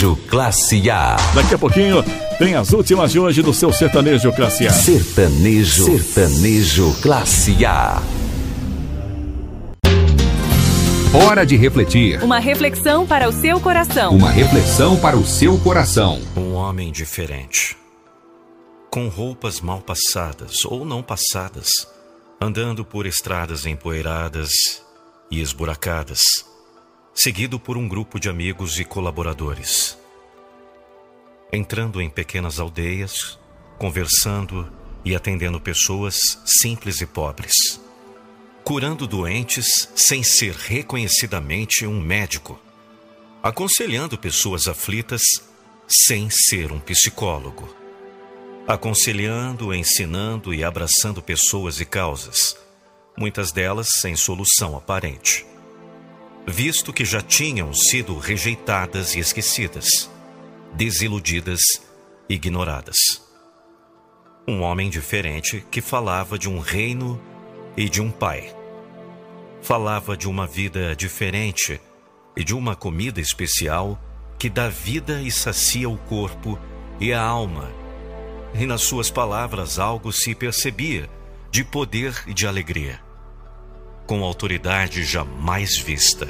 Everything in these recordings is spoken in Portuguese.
Sertanejo Classe A. Daqui a pouquinho tem as últimas de hoje do seu Sertanejo Classe A. Sertanejo Classe A. Hora de refletir. Uma reflexão para o seu coração. Uma reflexão para o seu coração. Um homem diferente, com roupas mal passadas ou não passadas, andando por estradas empoeiradas e esburacadas, seguido por um grupo de amigos e colaboradores. Entrando em pequenas aldeias, conversando e atendendo pessoas simples e pobres. Curando doentes sem ser reconhecidamente um médico. Aconselhando pessoas aflitas sem ser um psicólogo. Aconselhando, ensinando e abraçando pessoas e causas, muitas delas sem solução aparente, visto que já tinham sido rejeitadas e esquecidas, desiludidas e ignoradas. Um homem diferente que falava de um reino e de um pai. Falava de uma vida diferente e de uma comida especial que dá vida e sacia o corpo e a alma. E nas suas palavras algo se percebia de poder e de alegria, com autoridade jamais vista.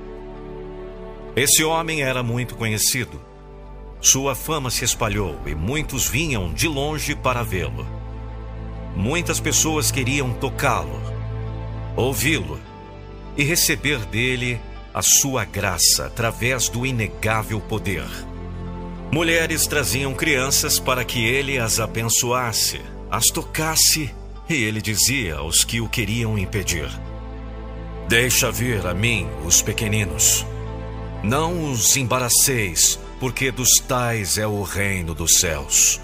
Esse homem era muito conhecido. Sua fama se espalhou e muitos vinham de longe para vê-lo. Muitas pessoas queriam tocá-lo, ouvi-lo e receber dele a sua graça através do inegável poder. Mulheres traziam crianças para que ele as abençoasse, as tocasse, e ele dizia aos que o queriam impedir: deixa vir a mim os pequeninos. Não os embaraceis, porque dos tais é o reino dos céus.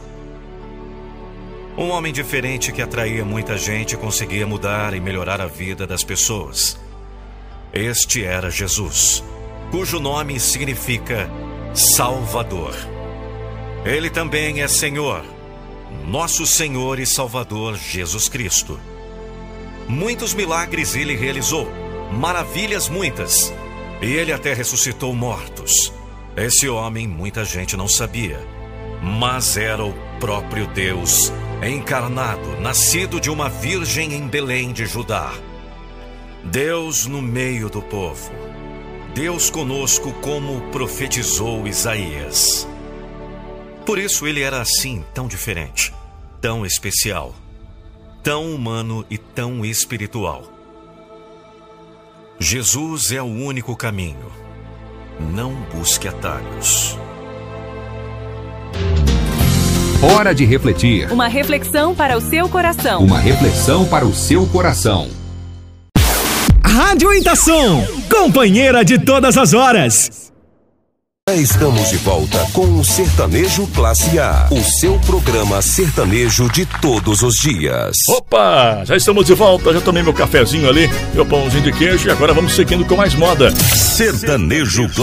Um homem diferente que atraía muita gente e conseguia mudar e melhorar a vida das pessoas. Este era Jesus, cujo nome significa Salvador. Ele também é Senhor, nosso Senhor e Salvador Jesus Cristo. Muitos milagres ele realizou, maravilhas muitas, e ele até ressuscitou mortos. Esse homem muita gente não sabia, mas era o próprio Deus encarnado, nascido de uma virgem em Belém de Judá. Deus no meio do povo. Deus conosco, como profetizou Isaías. Por isso ele era assim, tão diferente, tão especial, tão humano e tão espiritual. Jesus é o único caminho. Não busque atalhos. Hora de refletir. Uma reflexão para o seu coração. Uma reflexão para o seu coração. Rádio Itação, companheira de todas as horas. Estamos de volta com o Sertanejo Classe A, o seu programa sertanejo de todos os dias. Opa, já estamos de volta, já tomei meu cafezinho ali, meu pãozinho de queijo e agora vamos seguindo com mais moda. Sertanejo